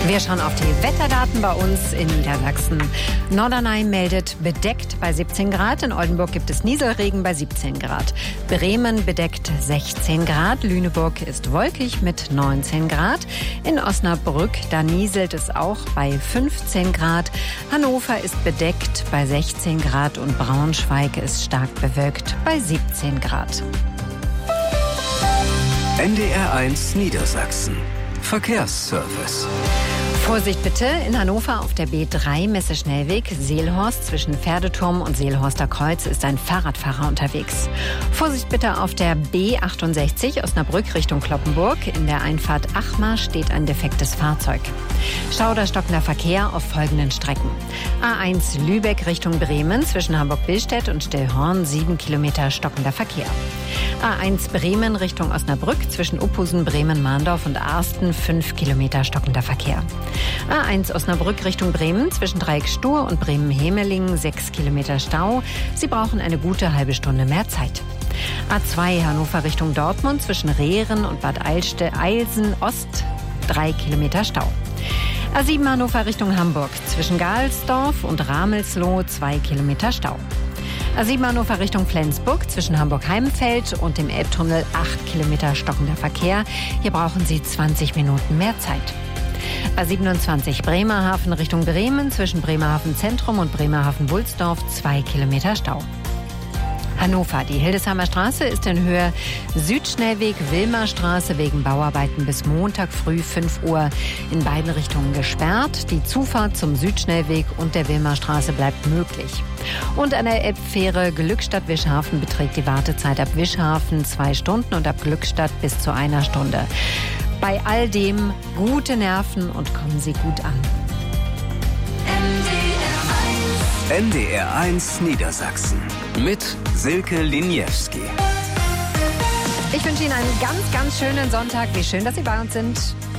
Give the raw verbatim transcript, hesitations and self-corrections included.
Wir schauen auf die Wetterdaten bei uns in Niedersachsen. Norderney meldet bedeckt bei siebzehn Grad. In Oldenburg gibt es Nieselregen bei siebzehn Grad. Bremen bedeckt sechzehn Grad. Lüneburg ist wolkig mit neunzehn Grad. In Osnabrück, da nieselt es auch bei fünfzehn Grad. Hannover ist bedeckt bei sechzehn Grad und Braunschweig ist stark bewölkt bei siebzehn Grad. N D R eins Niedersachsen. Verkehrsservice. Vorsicht bitte, in Hannover auf der B drei Messe-Schnellweg Seelhorst zwischen Pferdeturm und Seelhorster Kreuz ist ein Fahrradfahrer unterwegs. Vorsicht bitte auf der B achtundsechzig Osnabrück Richtung Cloppenburg. In der Einfahrt Achmar steht ein defektes Fahrzeug. Stau oder stockender Verkehr auf folgenden Strecken. A eins Lübeck Richtung Bremen zwischen Hamburg-Billstedt und Stillhorn sieben Kilometer stockender Verkehr. A eins Bremen Richtung Osnabrück zwischen Uphusen, Bremen-Mahndorf und Arsten fünf Kilometer stockender Verkehr. A eins Osnabrück Richtung Bremen zwischen Dreieck Stur und Bremen-Hemelingen sechs Kilometer Stau. Sie brauchen eine gute halbe Stunde mehr Zeit. A zwei Hannover Richtung Dortmund zwischen Rehren und Bad Eilsen Ost drei Kilometer Stau. A sieben Hannover Richtung Hamburg zwischen Gahlsdorf und Ramelsloh zwei Kilometer Stau. A sieben Hannover Richtung Flensburg zwischen Hamburg-Heimfeld und dem Elbtunnel acht Kilometer stockender Verkehr. Hier brauchen Sie zwanzig Minuten mehr Zeit. A siebenundzwanzig Bremerhaven Richtung Bremen zwischen Bremerhaven Zentrum und Bremerhaven-Wulsdorf zwei Kilometer Stau. Hannover, die Hildesheimer Straße ist in Höhe Südschnellweg Wilmerstraße wegen Bauarbeiten bis Montag früh fünf Uhr in beiden Richtungen gesperrt. Die Zufahrt zum Südschnellweg und der Wilmerstraße bleibt möglich. Und an der Elbfähre Glückstadt-Wischhafen beträgt die Wartezeit ab Wischhafen zwei Stunden und ab Glückstadt bis zu einer Stunde. Bei all dem gute Nerven und kommen Sie gut an. N D R eins Niedersachsen mit Silke Liniewski. Ich wünsche Ihnen einen ganz, ganz schönen Sonntag. Wie schön, dass Sie bei uns sind.